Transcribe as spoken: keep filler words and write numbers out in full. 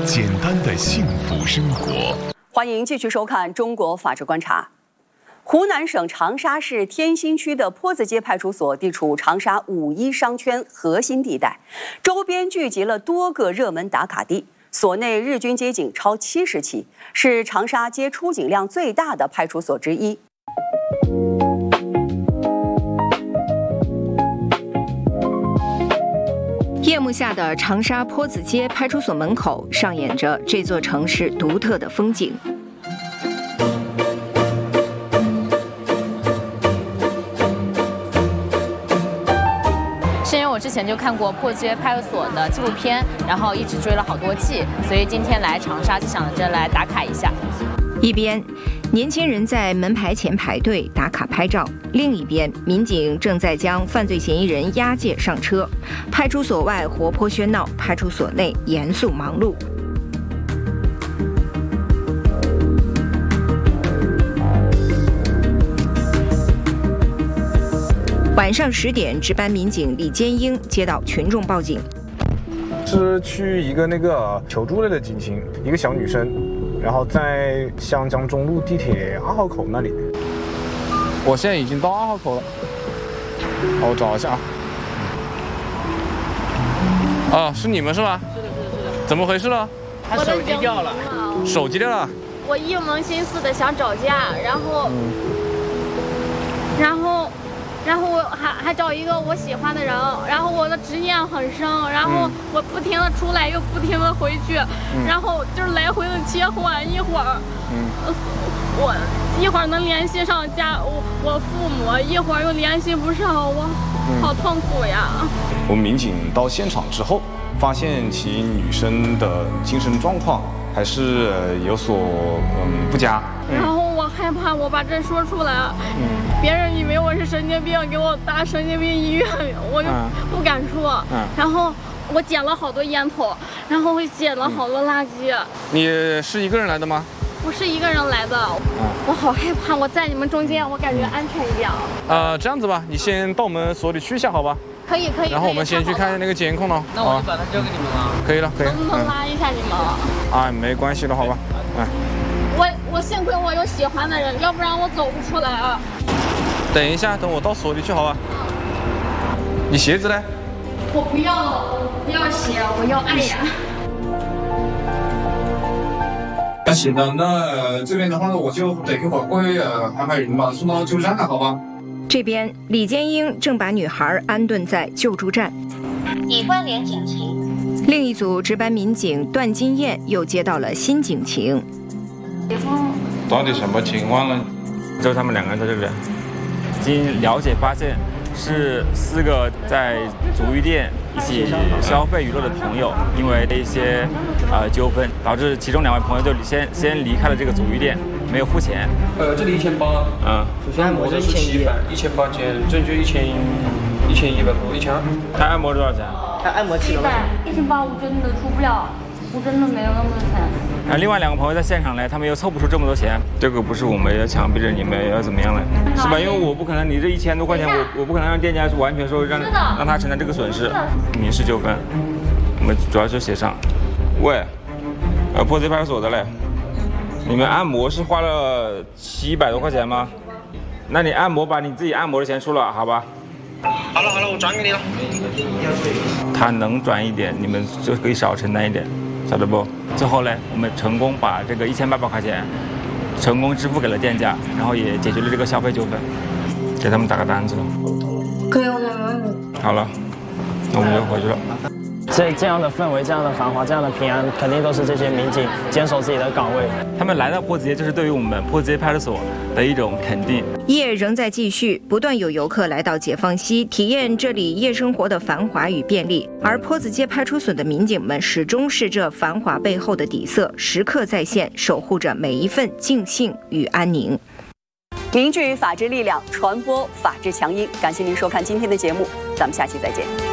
简单的幸福生活。 欢迎继续收看《中国法治观察》。湖南省长沙市天心区的坡子街派出所地处长沙五一商圈核心地带，周边聚集了多个热门打卡地。所内日均接警超七十起，是长沙街出警量最大的派出所之一。 夜幕下的长沙坡子街派出所门口上演着这座城市独特的风景。 是因为我之前就看过坡子街派出所的纪录片，然后一直追了好多季，所以今天来长沙就想着来打卡一下。 一边，年轻人在门牌前排队打卡拍照；另一边，民警正在将犯罪嫌疑人押解上车。派出所外活泼喧闹，派出所内严肃忙碌。晚上十点，值班民警李坚英接到群众报警， 是去一个那个求助类的警情，一个小女生。然后在湘江中路地铁二号口那里，我现在已经到二号口了。好，我找一下啊。啊，是你们是吧？ 是的，是的，是的。 怎么回事了？ 他手机掉了。 手机掉了。 我一门心思的想找家，然后， 嗯、 然后。然后我还还找一个我喜欢的人，然后我的执念很深，然后我不停的出来又不停的回去，嗯、然后就是来回的切换，一会儿，嗯、我一会儿能联系上家我我父母，一会儿又联系不上我，嗯、好痛苦呀。 我们民警到现场之后，发现其女生的精神状况还是有所嗯不佳， 然后我害怕我把这说出来，嗯、别人以为我是神经病，给我打神经病医院，我就不敢说。嗯、然后我捡了好多烟头，然后我捡了好多垃圾。 嗯、你是一个人来的吗？ 我是一个人来的，嗯、我好害怕，我在你们中间，我感觉安全一点。 呃，这样子吧，你先到我们所里去一下，好吧？ 可以可以。 然后我们先去看那个监控了。 那我就把它交给你们了。 可以了，可以。 能不能拉一下你们？ 啊，没关系的，好吧。哎。 我我幸亏我有喜欢的人，要不然我走不出来啊。 等一下，等我到所里去，好吧？你鞋子呢？ 我不要，我不要鞋，我要爱呀。 那行的，那这边的话呢，我就得给我会呃安排人吧，送到救助站了，好吧？ 这边，李坚英正把女孩安顿在救助站。 已关联警情。 另一组值班民警段金燕又接到了新警情。 到底什么情况呢？ 就他们两个人在这里，经了解发现是四个在足浴店一起消费娱乐的朋友，因为一些呃纠纷，导致其中两位朋友就先先离开了这个足浴店，没有付钱。 呃，这里一千八， 嗯， 首先按摩的是七百，一千八减证据一千一千一百多，一千二。 他按摩多少钱？ 他按摩七百，一千八我真的出不了，我真的没有那么多钱。 啊，另外两个朋友在现场来，他们又凑不出这么多钱，这个不是我们要强逼着你们要怎么样了，是吧？因为我不可能，你这一千多块钱，我我不可能让店家完全说让让他承担这个损失，民事纠纷，我们主要是协商。喂，呃，坡子派出所的嘞，你们按摩是花了七百多块钱吗？那你按摩把你自己按摩的钱出了，好吧？ 好了好了，我转给你了。 他能转一点，你们就可以少承担一点。晓得不？最后呢，我们成功把这个一千八百块钱成功支付给了店家，然后也解决了这个消费纠纷，给他们打个单子了。 可以，我没问题。 好了，那我们就回去了。 这这样的氛围，这样的繁华，这样的平安，肯定都是这些民警坚守自己的岗位。 他们来到坡子街，就是对于我们坡子街派出所的一种肯定。 夜仍在继续，不断有游客来到解放西，体验这里夜生活的繁华与便利。而坡子街派出所的民警们始终是这繁华背后的底色，时刻在线，守护着每一份静幸与安宁。 凝聚法治力量，传播法治强音。感谢您收看今天的节目，咱们下期再见。